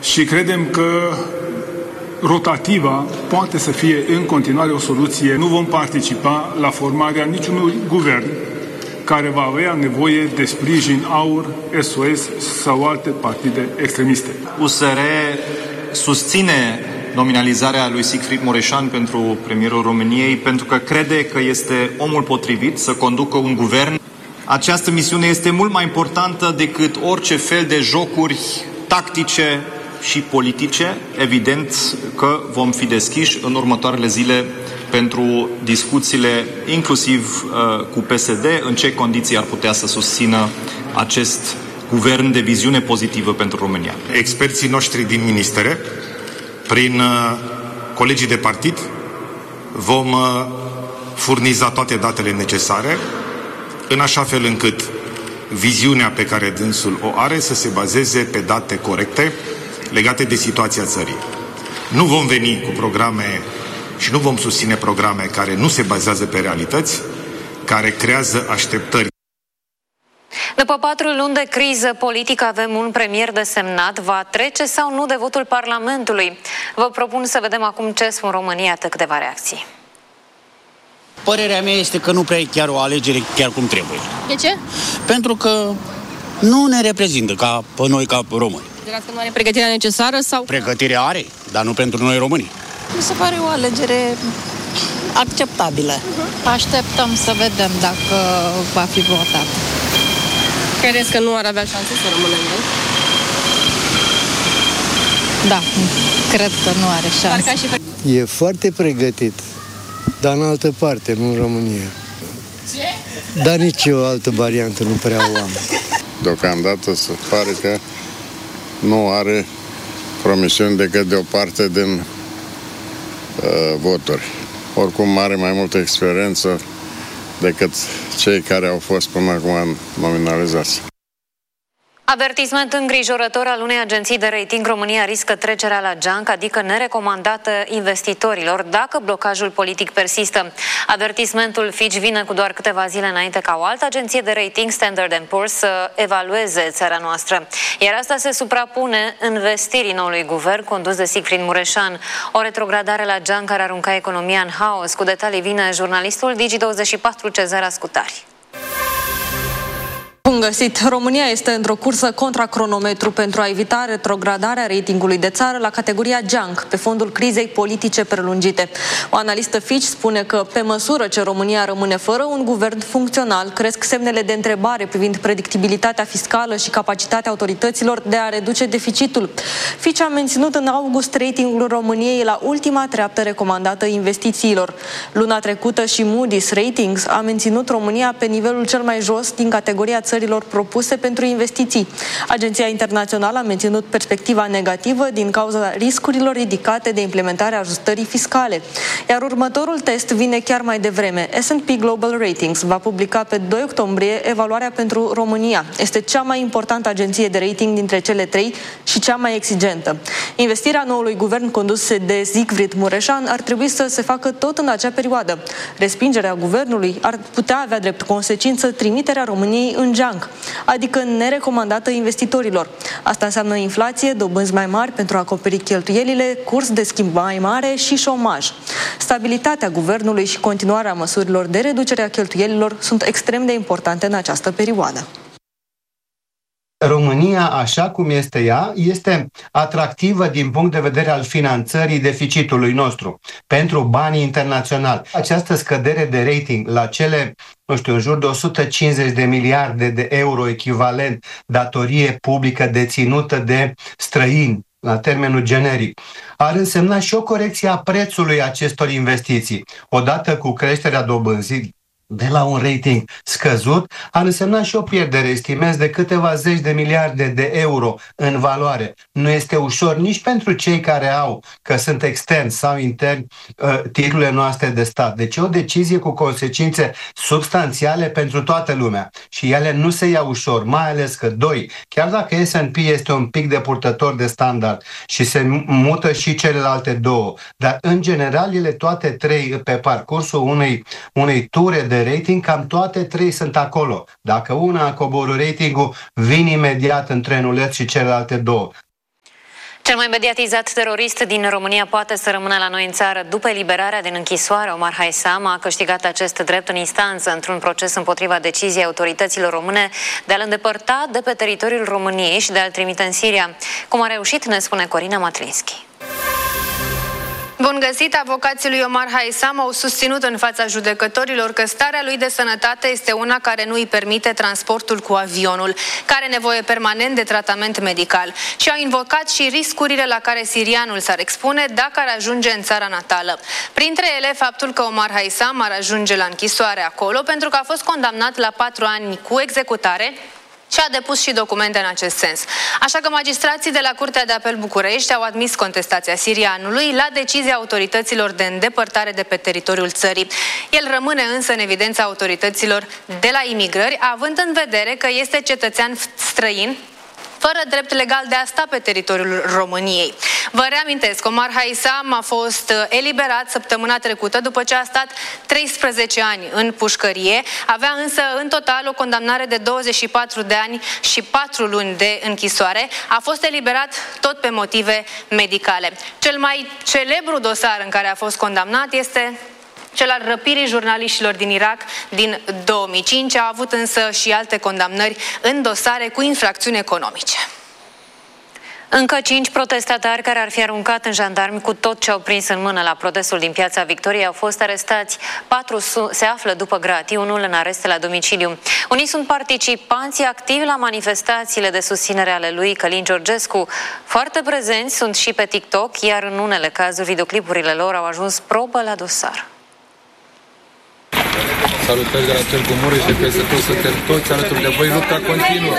și credem că rotativa poate să fie în continuare o soluție. Nu vom participa la formarea niciunui guvern care va avea nevoie de sprijin AUR, SOS sau alte partide extremiste. USR susține nominalizarea lui Siegfried Mureșan pentru premierul României pentru că crede că este omul potrivit să conducă un guvern. Această misiune este mult mai importantă decât orice fel de jocuri tactice și politice. Evident că vom fi deschiși în următoarele zile pentru discuțiile inclusiv cu PSD, în ce condiții ar putea să susțină acest guvern de viziune pozitivă pentru România. Experții noștri din ministere, prin colegii de partid, vom furniza toate datele necesare, în așa fel încât viziunea pe care dânsul o are să se bazeze pe date corecte legate de situația țării. Nu vom veni cu programe și nu vom susține programe care nu se bazează pe realități, care creează așteptări. După 4 luni de criză politică avem un premier desemnat. Va trece sau nu de votul Parlamentului? Vă propun să vedem acum ce spun România, câteva reacții. Părerea mea este că nu prea e chiar o alegere chiar cum trebuie. De ce? Pentru că nu ne reprezintă ca pe noi, ca români. Considerați că nu are pregătirea necesară sau? Pregătirea are, dar nu pentru noi românii. Mi se pare o alegere acceptabilă. Așteptăm să vedem dacă va fi votat. Credeți că nu ar avea șanse să rămână în el? Da, cred că nu are șanse. E foarte pregătit, dar în altă parte, nu în România. Ce? Dar nici o altă variantă nu prea o am. Deocamdată se pare că nu are promisiuni decât de o parte din voturi. Oricum are mai multă experiență decât cei care au fost până acum nominalizați. Avertisment îngrijorător al unei agenții de rating. România riscă trecerea la junk, adică nerecomandată investitorilor, dacă blocajul politic persistă. Avertismentul Fitch vine cu doar câteva zile înainte ca o altă agenție de rating, Standard & Poor's, să evalueze țara noastră. Iar asta se suprapune investirii noului guvern condus de Siegfried Mureșan. O retrogradare la junk ar arunca economia în haos. Cu detalii vine jurnalistul Digi24 Cezar Ascutari. Bun găsit! România este într-o cursă contra cronometru pentru a evita retrogradarea ratingului de țară la categoria junk, pe fondul crizei politice prelungite. O analistă Fitch spune că, pe măsură ce România rămâne fără un guvern funcțional, cresc semnele de întrebare privind predictibilitatea fiscală și capacitatea autorităților de a reduce deficitul. Fitch a menținut în august ratingul României la ultima treaptă recomandată investițiilor. Luna trecută și Moody's Ratings a menținut România pe nivelul cel mai jos din categoria țărilor propuse pentru investiții. Agenția internațională a menținut perspectiva negativă din cauza riscurilor ridicate de implementarea ajustării fiscale. Iar următorul test vine chiar mai devreme. S&P Global Ratings va publica pe 2 octombrie evaluarea pentru România. Este cea mai importantă agenție de rating dintre cele 3 și cea mai exigentă. Investirea noului guvern condus de Siegfried Mureșan ar trebui să se facă tot în acea perioadă. Respingerea guvernului ar putea avea drept consecință trimiterea României în junk, adică nerecomandată investitorilor. Asta înseamnă inflație, dobânzi mai mari pentru a acoperi cheltuielile, curs de schimb mai mare și șomaj. Stabilitatea guvernului și continuarea măsurilor de reducere a cheltuielilor sunt extrem de importante în această perioadă. România, așa cum este ea, este atractivă din punct de vedere al finanțării deficitului nostru pentru banii internaționali. Această scădere de rating la cele, în jur de 150 de miliarde de euro echivalent datorie publică deținută de străini, la termenul generic, ar însemna și o corecție a prețului acestor investiții. Odată cu creșterea dobânzii de la un rating scăzut, ar însemna și o pierdere, estimez, de câteva zeci de miliarde de euro în valoare. Nu este ușor nici pentru cei care au, că sunt externi sau interni, titlurile noastre de stat. Deci e o decizie cu consecințe substanțiale pentru toată lumea. Și ele nu se ia ușor, mai ales că, chiar dacă S&P este un pic de purtător de standard și se mută și celelalte două, dar în general ele toate trei, pe parcursul unei ture de rating, cam toate trei sunt acolo. Dacă una a coborât ratingul, vin imediat în trenuleț și celelalte două. Cel mai mediatizat terorist din România poate să rămână la noi în țară. După eliberarea din închisoare, Omar Haisam a câștigat acest drept în instanță într-un proces împotriva deciziei autorităților române de a-l îndepărta de pe teritoriul României și de a-l trimite în Siria. Cum a reușit, ne spune Corina Matlinski. Bun găsit! Avocații lui Omar Haisam au susținut în fața judecătorilor că starea lui de sănătate este una care nu îi permite transportul cu avionul, care are nevoie permanent de tratament medical și au invocat și riscurile la care sirianul s-ar expune dacă ar ajunge în țara natală. Printre ele, faptul că Omar Haisam ar ajunge la închisoare acolo pentru că a fost condamnat la 4 ani cu executare și a depus și documente în acest sens. Așa că magistrații de la Curtea de Apel București au admis contestația sirianului la decizia autorităților de îndepărtare de pe teritoriul țării. El rămâne însă în evidența autorităților de la imigrări, având în vedere că este cetățean străin, fără drept legal de a sta pe teritoriul României. Vă reamintesc, Omar Haisam a fost eliberat săptămâna trecută după ce a stat 13 ani în pușcărie. Avea însă în total o condamnare de 24 de ani și 4 luni de închisoare. A fost eliberat tot pe motive medicale. Cel mai celebru dosar în care a fost condamnat este cel al răpirii jurnaliștilor din Irak din 2005. A avut însă și alte condamnări în dosare cu infracțiuni economice. Încă 5 protestatari care ar fi aruncat în jandarmi cu tot ce au prins în mână la protestul din Piața Victoriei au fost arestați. 4 se află după gratii, unul în areste la domiciliu. Unii sunt participanții activi la manifestațiile de susținere ale lui Călin Georgescu. Foarte prezenți sunt și pe TikTok, iar în unele cazuri videoclipurile lor au ajuns probă la dosar. Salutări de la Târgu Mureș, de peste tot, suntem toți alături de voi, lupta continuă.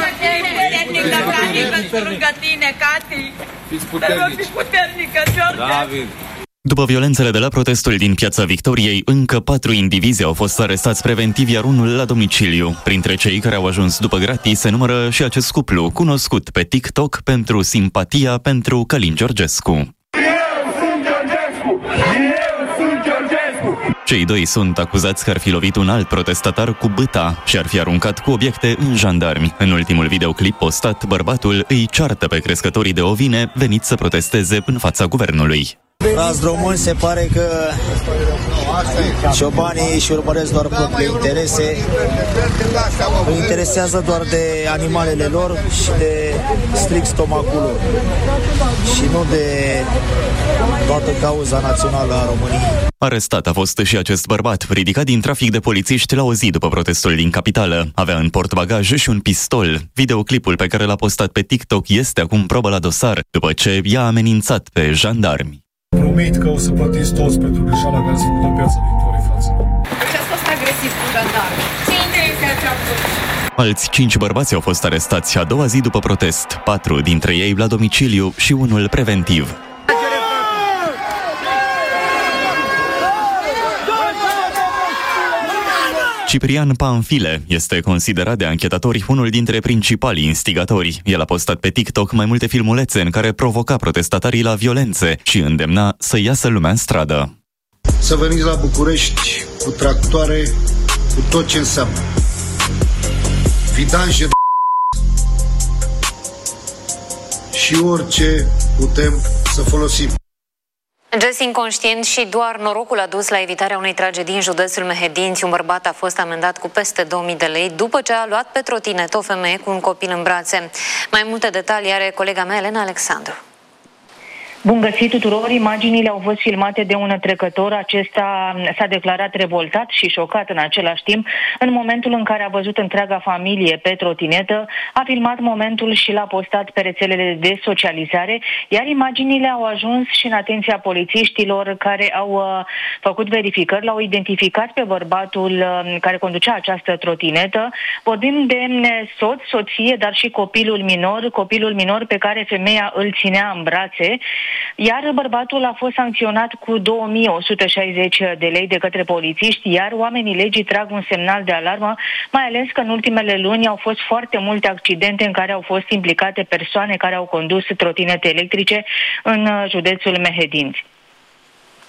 Fiți puternici. David. După violențele de la protestul din Piața Victoriei, încă 4 indivizi au fost arestați preventiv, iar unul la domiciliu. Printre cei care au ajuns după gratii se numără și acest cuplu, cunoscut pe TikTok pentru simpatia pentru Călin Georgescu. Cei doi sunt acuzați că ar fi lovit un alt protestatar cu bâta și ar fi aruncat cu obiecte în jandarmi. În ultimul videoclip postat, bărbatul îi ceartă pe crescătorii de ovine veniți să protesteze în fața guvernului. Frați români, se pare că ciobanii își urmăresc doar propriile interese, îi interesează doar de animalele lor și de strict stomacul lor și nu de toată cauza națională a României. Arestat a fost și acest bărbat, ridicat din trafic de polițiști la o zi după protestul din capitală. Avea în portbagaj și un pistol. Videoclipul pe care l-a postat pe TikTok este acum probă la dosar, după ce i-a amenințat pe jandarmi. Promit că o să plătiți toți pentru greșeala care ați făcut în Piața Victoriei, frață. Deci ați fost agresiv cu jandarmi. Ce interese ați avut? Alți 5 bărbați au fost arestați a doua zi după protest, 4 dintre ei la domiciliu și unul preventiv. Ciprian Panfile este considerat de anchetatori unul dintre principalii instigatori. El a postat pe TikTok mai multe filmulețe în care provoca protestatarii la violențe și îndemna să iasă lumea în stradă. Să veniți la București cu tractoare, cu tot ce înseamnă. Vidanje de și orice putem să folosim. Gest inconștient și doar norocul a dus la evitarea unei tragedii în județul Mehedinți. Un bărbat a fost amendat cu peste 2000 de lei după ce a luat pe trotinetă o femeie cu un copil în brațe. Mai multe detalii are colega mea, Elena Alexandru. Bun găsit tuturor! Imaginile au fost filmate de un trecător. Acesta s-a declarat revoltat și șocat în același timp. În momentul în care a văzut întreaga familie pe trotinetă, a filmat momentul și l-a postat pe rețelele de socializare, iar imaginile au ajuns și în atenția polițiștilor care au făcut verificări, l-au identificat pe bărbatul care conducea această trotinetă. Vorbim de soț, soție, dar și copilul minor pe care femeia îl ținea în brațe. Iar bărbatul a fost sancționat cu 2160 de lei de către polițiști, iar oamenii legii trag un semnal de alarmă, mai ales că în ultimele luni au fost foarte multe accidente în care au fost implicate persoane care au condus trotinete electrice în județul Mehedinți.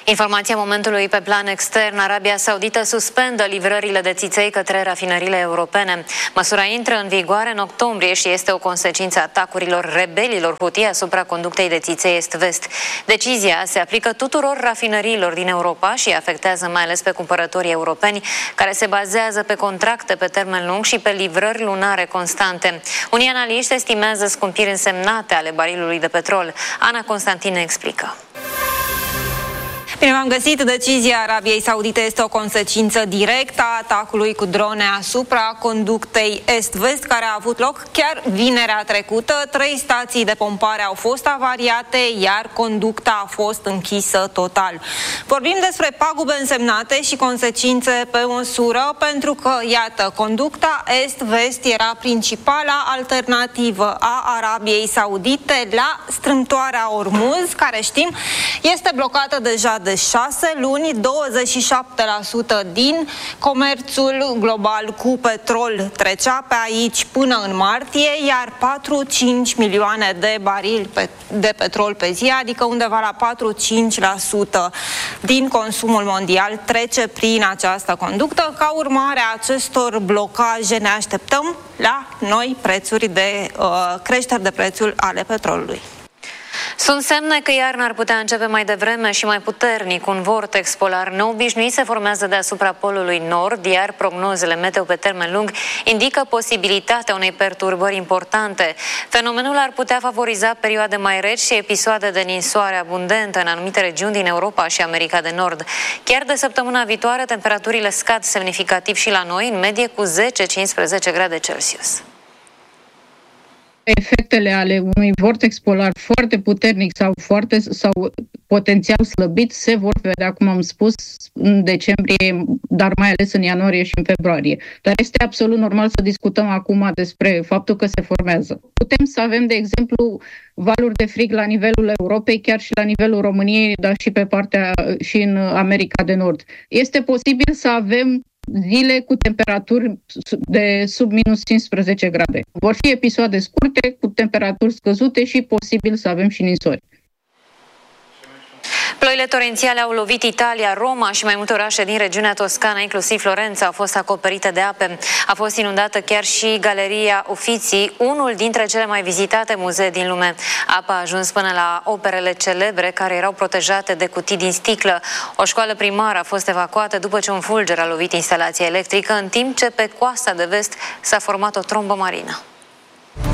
Informația momentului pe plan extern. Arabia Saudită suspendă livrările de țiței către rafinările europene. Măsura intră în vigoare în octombrie și este o consecință a atacurilor rebelilor Houthi asupra conductei de țiței est-vest. Decizia se aplică tuturor rafinăriilor din Europa și afectează mai ales pe cumpărătorii europeni, care se bazează pe contracte pe termen lung și pe livrări lunare constante. Unii analiști estimează scumpiri însemnate ale barilului de petrol. Ana Constantine explică. Bine, v-am găsit. Decizia Arabiei Saudite este o consecință directă a atacului cu drone asupra conductei est-vest, care a avut loc chiar vinerea trecută. 3 stații de pompare au fost avariate, iar conducta a fost închisă total. Vorbim despre pagube însemnate și consecințe pe măsură, pentru că, iată, conducta est-vest era principala alternativă a Arabiei Saudite la strâmtoarea Ormuz, care știm este blocată deja de 6 luni. 27% din comerțul global cu petrol trecea pe aici până în martie, iar 4-5 milioane de barili de petrol pe zi, adică undeva la 4-5% din consumul mondial trece prin această conductă. Ca urmare a acestor blocaje ne așteptăm la noi prețuri de creșteri de prețuri ale petrolului. Sunt semne că iarna ar putea începe mai devreme și mai puternic. Un vortex polar neobișnuit se formează deasupra polului nord, iar prognozele meteo pe termen lung indică posibilitatea unei perturbări importante. Fenomenul ar putea favoriza perioade mai reci și episoade de ninsoare abundentă în anumite regiuni din Europa și America de Nord. Chiar de săptămâna viitoare, temperaturile scad semnificativ și la noi, în medie cu 10-15 grade Celsius. Efectele ale unui vortex polar foarte puternic sau potențial slăbit se vor vedea, cum am spus, în decembrie, dar mai ales în ianuarie și în februarie. Dar este absolut normal să discutăm acum despre faptul că se formează. Putem să avem, de exemplu, valuri de frig la nivelul Europei, chiar și la nivelul României, dar și în America de Nord. Este posibil să avem zile cu temperaturi de sub minus 15 grade. Vor fi episoade scurte, cu temperaturi scăzute și posibil să avem și ninsori. Ploile torențiale au lovit Italia, Roma și mai multe orașe din regiunea Toscana, inclusiv Florența, au fost acoperite de ape. A fost inundată chiar și Galeria Uffizi, unul dintre cele mai vizitate muzee din lume. Apa a ajuns până la operele celebre care erau protejate de cutii din sticlă. O școală primară a fost evacuată după ce un fulger a lovit instalația electrică, în timp ce pe coasta de vest s-a format o trombă marină.